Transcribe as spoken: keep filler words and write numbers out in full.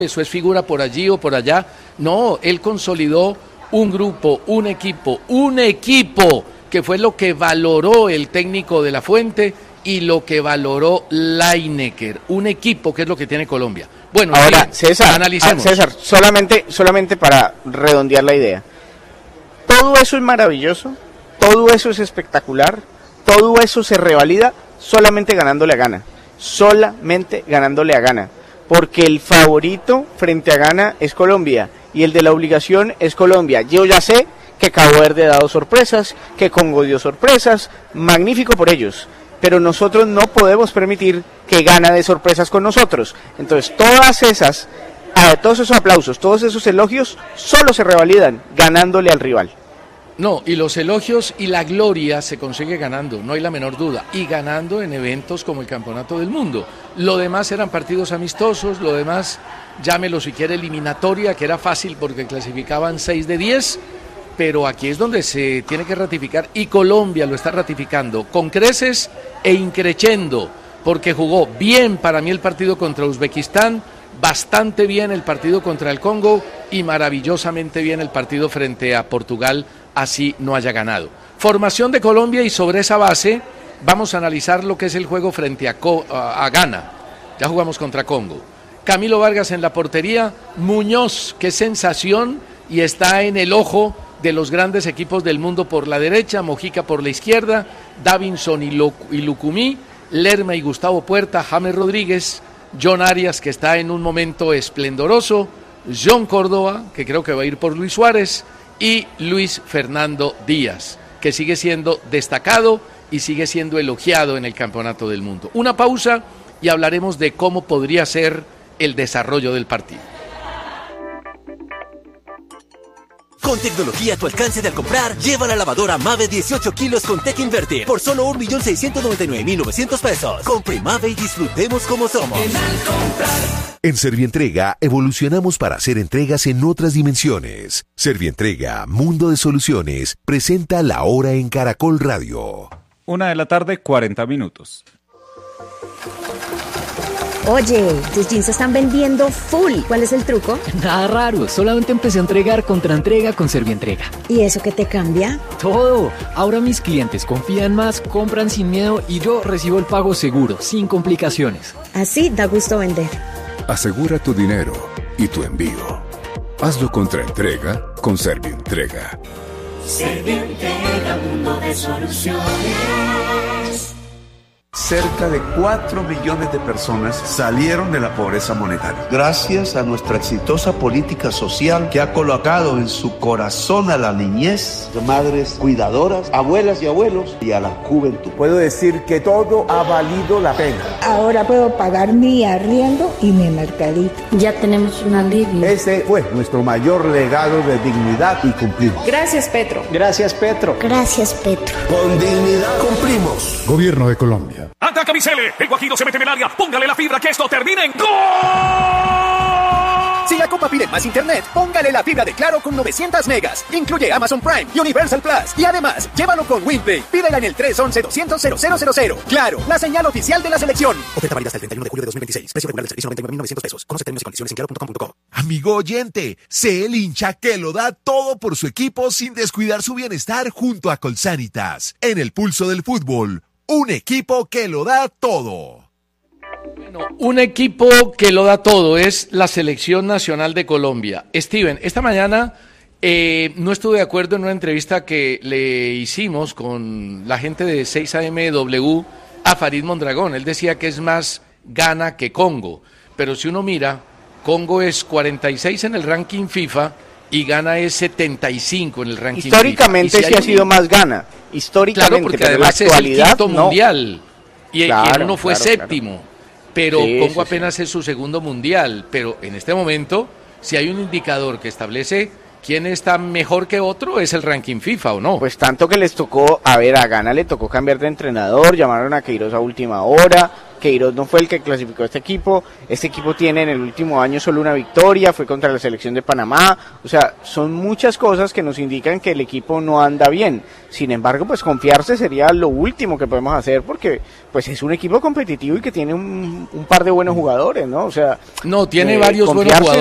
eso es figura por allí o por allá. No, él consolidó un grupo, un equipo, un equipo que fue lo que valoró el técnico de La Fuente y lo que valoró Lineker. Un equipo que es lo que tiene Colombia. Bueno, ahora, bien, César, analicemos. Ah, César, solamente, solamente para redondear la idea. Todo eso es maravilloso, todo eso es espectacular, todo eso se revalida solamente ganándole a Ghana. Solamente ganándole a Ghana. Porque el favorito frente a Ghana es Colombia y el de la obligación es Colombia. Yo ya sé que Cabo Verde ha dado sorpresas, que Congo dio sorpresas, magnífico por ellos, pero nosotros no podemos permitir que Ghana dé sorpresas con nosotros. Entonces todas esas, todos esos aplausos, todos esos elogios solo se revalidan ganándole al rival. No, y los elogios y la gloria se consigue ganando, no hay la menor duda, y ganando en eventos como el Campeonato del Mundo. Lo demás eran partidos amistosos, lo demás, llámelo si quiere eliminatoria, que era fácil porque clasificaban seis de diez, pero aquí es donde se tiene que ratificar, y Colombia lo está ratificando con creces e increchendo, porque jugó bien para mí el partido contra Uzbekistán, bastante bien el partido contra el Congo y maravillosamente bien el partido frente a Portugal, así no haya ganado. Formación de Colombia y sobre esa base vamos a analizar lo que es el juego frente a, Co- a, a Ghana. Ya jugamos contra Congo. Camilo Vargas en la portería, Muñoz, qué sensación, y está en el ojo de los grandes equipos del mundo por la derecha, Mojica por la izquierda, Davinson y, Lo- y Lucumí, Lerma y Gustavo Puerta, James Rodríguez, John Arias, que está en un momento esplendoroso, John Córdoba, que creo que va a ir por Luis Suárez, y Luis Fernando Díaz, que sigue siendo destacado y sigue siendo elogiado en el Campeonato del Mundo. Una pausa y hablaremos de cómo podría ser el desarrollo del partido. Con tecnología a tu alcance de al comprar, lleva la lavadora Mave dieciocho kilos con Tech Inverter por solo un millón seiscientos noventa y nueve mil novecientos pesos. Compre Mave y disfrutemos como somos. En Servientrega evolucionamos para hacer entregas en otras dimensiones. Servientrega, Mundo de Soluciones, presenta La Hora en Caracol Radio. Una de la tarde, cuarenta minutos. Oye, tus jeans se están vendiendo full. ¿Cuál es el truco? Nada raro, solamente empecé a entregar contra entrega con Servientrega. ¿Y eso qué te cambia? Todo. Ahora mis clientes confían más, compran sin miedo y yo recibo el pago seguro, sin complicaciones. Así da gusto vender. Asegura tu dinero y tu envío. Hazlo contra entrega con Servientrega. Servientrega, mundo de soluciones. Cerca de cuatro millones de personas salieron de la pobreza monetaria. Gracias a nuestra exitosa política social que ha colocado en su corazón a la niñez, madres cuidadoras, abuelas y abuelos y a la juventud. Puedo decir que todo ha valido la pena. Ahora puedo pagar mi arriendo y mi mercadito. Ya tenemos un alivio. Ese fue nuestro mayor legado de dignidad y cumplimos. Gracias, Petro. Gracias, Petro. Gracias, Petro. Con dignidad cumplimos. Gobierno de Colombia. ¡Ataca Micele! El Guajiro se mete en el área. Póngale la fibra que esto termine en ¡gol! Si la Copa pide más internet, póngale la fibra de Claro con novecientos megas. Incluye Amazon Prime y Universal Plus. Y además, llévalo con WinPay. Pídela en el tres once doscientos cero cero cero cero. Claro, la señal oficial de la selección. Oferta válida hasta el treinta y uno de julio de dos mil veintiséis. Precio regular del servicio noventa y nueve mil novecientos pesos. Conoce términos y condiciones en claro punto com punto co. Amigo oyente, sé el hincha que lo da todo por su equipo sin descuidar su bienestar junto a Colsanitas. En el pulso del fútbol, un equipo que lo da todo. Bueno, un equipo que lo da todo es la Selección Nacional de Colombia. Steven, esta mañana eh, no estuve de acuerdo en una entrevista que le hicimos con la gente de seis A M W a Farid Mondragón. Él decía que es más Ghana que Congo, pero si uno mira, Congo es cuarenta y seis en el ranking FIFA y Ghana es setenta y cinco en el ranking Históricamente FIFA. sí si ha sido más Ghana, históricamente, claro, porque pero además en la actualidad, es el quinto no. mundial y, claro, y uno fue claro, séptimo. Claro. Pero sí, Congo sí, apenas sí. es su segundo mundial, pero en este momento, si hay un indicador que establece quién está mejor que otro es el ranking FIFA, ¿o no? Pues tanto que les tocó, a ver, a Ghana le tocó cambiar de entrenador, llamaron a Queiroz a última hora, Queiroz no fue el que clasificó a este equipo, este equipo tiene en el último año solo una victoria, fue contra la selección de Panamá, o sea, son muchas cosas que nos indican que el equipo no anda bien, sin embargo, pues confiarse sería lo último que podemos hacer, porque pues es un equipo competitivo y que tiene un, un par de buenos jugadores, ¿no? O sea, no, tiene eh, varios buenos jugadores.